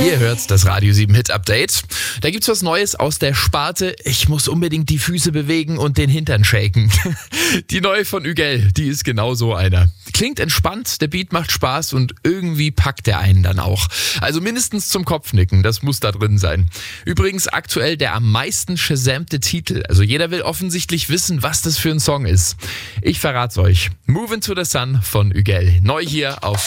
Ihr hört das Radio 7 Hit Update. Da gibt's was Neues aus der Sparte. Ich muss unbedingt die Füße bewegen und den Hintern shaken. Die neue von Ügel, die ist genau so einer. Klingt entspannt, der Beat macht Spaß und irgendwie packt der einen dann auch. Also mindestens zum Kopfnicken, das muss da drin sein. Übrigens aktuell der am meisten shazammte Titel. Also jeder will offensichtlich wissen, was das für ein Song ist. Ich verrat's euch. Move Into the Sun von Ügel. Neu hier auf